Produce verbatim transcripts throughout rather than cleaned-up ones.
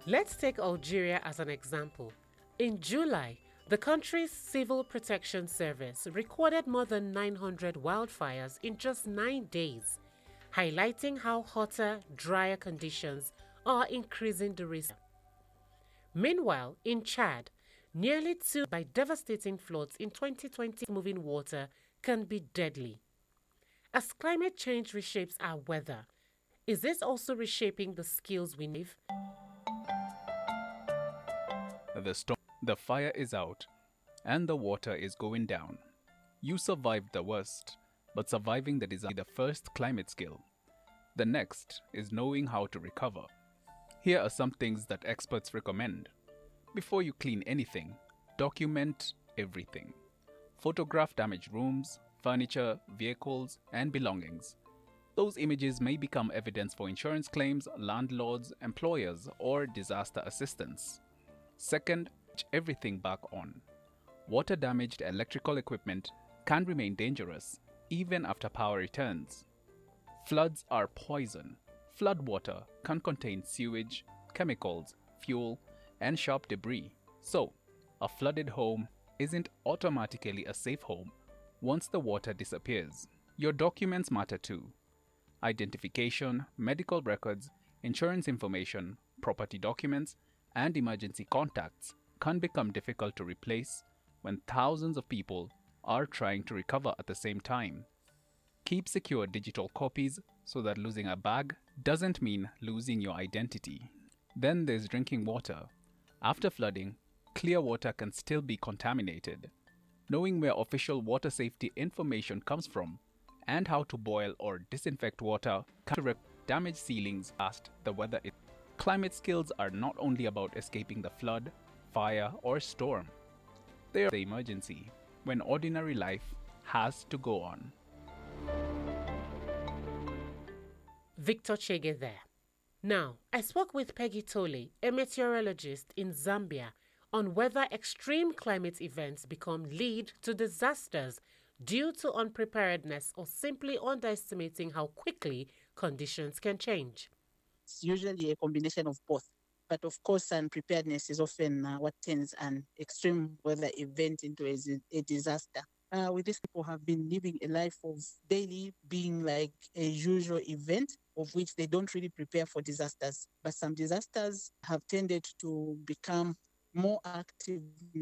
Let's take Algeria as an example. In July, the country's Civil Protection Service recorded more than nine hundred wildfires in just nine days, highlighting how hotter, drier conditions are increasing the risk. Meanwhile, in Chad, nearly two by devastating floods in twenty twenty moving water can be deadly. As climate change reshapes our weather, is this also reshaping the skills we need? The storm, the fire is out, and the water is going down. You survived the worst, but surviving the disaster is the first climate skill. The next is knowing how to recover. Here are some things that experts recommend. Before you clean anything, document everything. Photograph damaged rooms, furniture, vehicles, and belongings. Those images may become evidence for insurance claims, landlords, employers, or disaster assistance. Second, switch everything back on. Water-damaged electrical equipment can remain dangerous even after power returns. Floods are poison. Floodwater can contain sewage, chemicals, fuel, and sharp debris. So, a flooded home isn't automatically a safe home once the water disappears. Your documents matter too. Identification, medical records, insurance information, property documents, and emergency contacts can become difficult to replace when thousands of people are trying to recover at the same time. Keep secure digital copies so that losing a bag doesn't mean losing your identity. Then there's drinking water. After flooding, clear water can still be contaminated. Knowing where official water safety information comes from and how to boil or disinfect water can correct damaged ceilings past the weather is. Climate skills are not only about escaping the flood, fire, or storm. They are the emergency when ordinary life has to go on. Victor Chege there. Now, I spoke with Peggy Tole, a meteorologist in Zambia, on whether extreme climate events become lead to disasters due to unpreparedness or simply underestimating how quickly conditions can change. It's usually a combination of both. But of course, unpreparedness is often uh, what turns an extreme weather event into a, a disaster. Uh, with this, people have been living a life of daily being like a usual event of which they don't really prepare for disasters. But some disasters have tended to become more active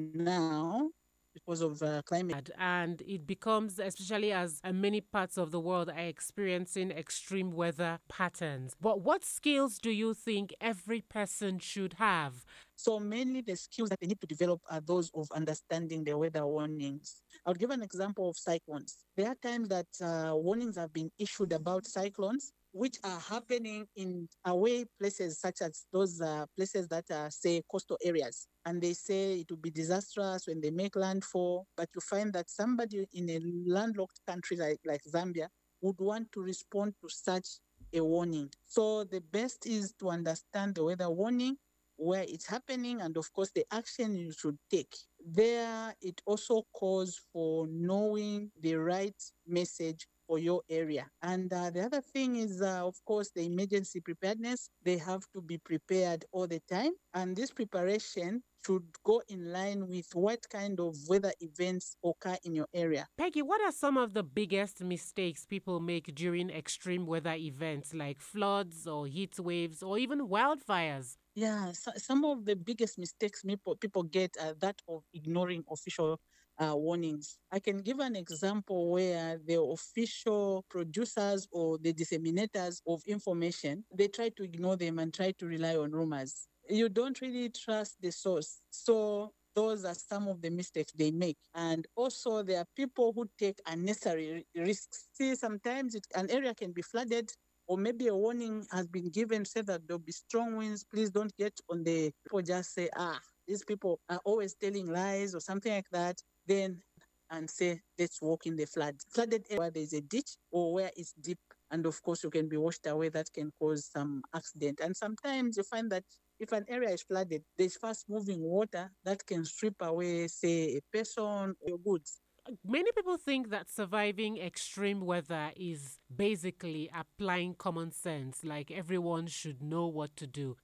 now because of uh, climate. And it becomes, especially as uh, many parts of the world are experiencing extreme weather patterns. But what skills do you think every person should have? So mainly the skills that they need to develop are those of understanding the weather warnings. I'll give an example of cyclones. There are times that uh, warnings have been issued about cyclones, which are happening in away places such as those uh, places that are, say, coastal areas. And they say it will be disastrous when they make landfall. But you find that somebody in a landlocked country like, like Zambia would want to respond to such a warning. So the best is to understand the weather warning, where it's happening, and of course the action you should take. There, it also calls for knowing the right message for your area. And uh, the other thing is, uh, of course, the emergency preparedness. They have to be prepared all the time. And this preparation should go in line with what kind of weather events occur in your area. Peggy, what are some of the biggest mistakes people make during extreme weather events like floods or heat waves or even wildfires? Yeah, so, some of the biggest mistakes people, people get are that of ignoring official uh, warnings. I can give an example where the official producers or the disseminators of information, they try to ignore them and try to rely on rumors. You don't really trust the source. So those are some of the mistakes they make. And also there are people who take unnecessary risks. See, sometimes it, an area can be flooded, or maybe a warning has been given, say that there'll be strong winds, please don't get on the, people just say, ah, these people are always telling lies or something like that, then, and say, let's walk in the flood. Flooded area where there's a ditch or where it's deep, and of course you can be washed away, that can cause some accident. And sometimes you find that if an area is flooded, there's fast moving water that can strip away, say, a person or goods. Many people think that surviving extreme weather is basically applying common sense, like everyone should know what to do.